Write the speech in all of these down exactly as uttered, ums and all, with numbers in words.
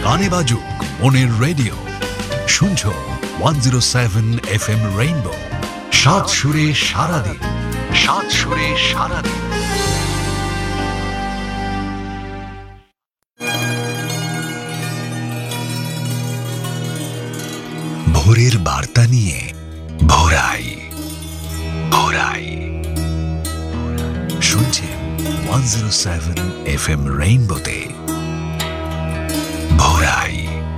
গানে বাজুক মনের রেডিও, শুনছো one zero seven F M rainbow. সাত সুরে সারাদিন, সাত সুরে সারাদিন। ভোরের বার্তা নিয়ে ভোরাই ভোরাই শুনছেন one zero seven F M রেইনবোতে ভোরাই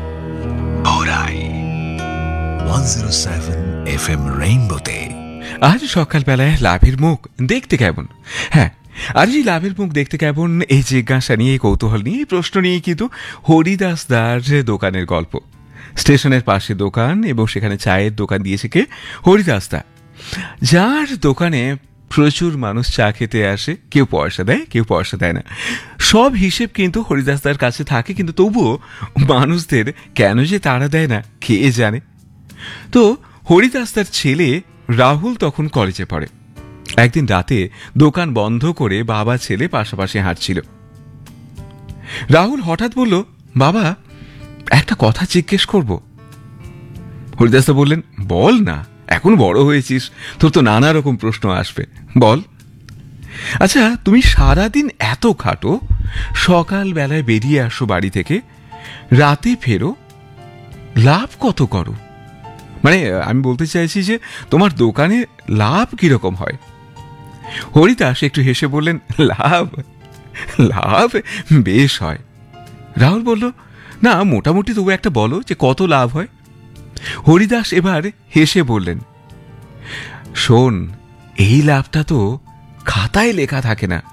ভোরাই one zero seven F M রেইনবোতে। আজ সকালবেলায় লাভের মুখ দেখতে কেমন? হ্যাঁ, আর এই লাভের মুখ দেখতে কেমন এই জিজ্ঞাসা নিয়ে, কৌতূহল নিয়ে, এই প্রশ্ন নিয়ে কিন্তু হরিদাস দার দোকানের গল্প। স্টেশনের পাশে দোকান এবং সেখানে চায়ের দোকান দিয়েছে কে? হরিদাস দা, যার দোকানে প্রচুর মানুষ চা খেতে আসে। কেউ পয়সা দেয়, কেউ পয়সা দেয় না। সব হিসেব কিন্তু হরিদাসদার কাছে থাকে, কিন্তু তবুও মানুষদের কেন যে তাড়া দেয় না কে জানে। তো হরিদাসদার ছেলে রাহুল তখন কলেজে পড়ে। একদিন রাতে দোকান বন্ধ করে বাবা ছেলে পাশাপাশি হাঁটছিল। রাহুল হঠাৎ বলল, বাবা একটা কথা জিজ্ঞেস করব। হরিদাসদা বললেন, বল না, এখন বড় হয়েছিস, তোর তো নানা রকম প্রশ্ন আসবে, বল। আচ্ছা, তুমি সারাদিন এত খাটো, সকাল বেলায় বেরিয়ে আসো বাড়ি থেকে, রাতে ফেরো, লাভ কত করো? মানে আমি বলতে চাইছি যে তোমার দোকানে লাভ কিরকম হয়? হরিদাস একটু হেসে বললেন, লাভ লাভ বেশ হয়। রাহুল বলল, না মোটামুটি তবু একটা বলো যে কত লাভ হয়। হরিদাস এবার হেসে বললেন, শোন, এই লাভটা তো খাতায় লেখা থাকে না।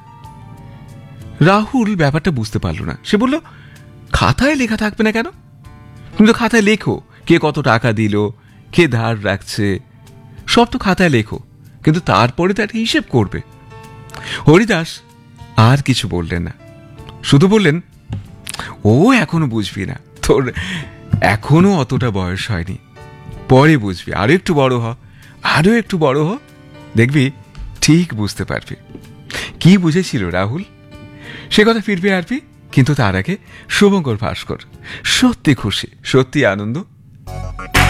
রাহুল ব্যাপারটা বুঝতে পারল না। সে বলল, খাতায় লেখা থাকবে না কেন? তুমি তো খাতায় লেখো কে কত টাকা দিল, কে ধার রাখছে, সব তো খাতায় লেখো, কিন্তু তারপরে তো একটা হিসেব করবে। হরিদাস আর কিছু বললেন না, শুধু বললেন, ও এখনো বুঝবি না, তোর এখনো অতটা বয়স হয়নি, পরে বুঝবি, আরো একটু বড় হ, আরো একটু বড় হ, দেখবি ঠিক বুঝতে পারবি। কি বুঝেছিল রাহুল সে কথা ফিরবে আরবি, কিন্তু তার আগে শুভঙ্কর ভাস্কর সত্যি খুশি, সত্যি আনন্দ।